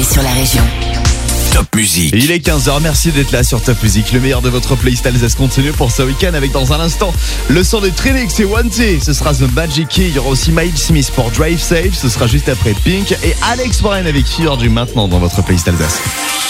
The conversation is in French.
sur la région. Top Music. Il est 15h, merci d'être là sur Top Music. Le meilleur de votre playlist Alsace continue pour ce week-end avec dans un instant le son de Trinix et Wanty. Ce sera The Magic Key. Il y aura aussi Miles Smith pour Drive Safe. Ce sera juste après Pink et Alex Warren avec Fear du maintenant dans votre playlist Alsace.